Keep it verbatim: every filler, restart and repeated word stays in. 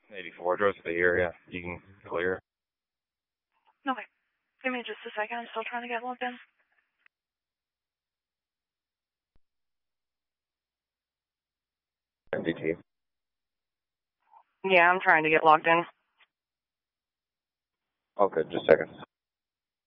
eighty-four, drove to the area. You can clear. Okay. Give me just a second. I'm still trying to get logged in. M D T. Yeah, I'm trying to get logged in. Okay, just a second.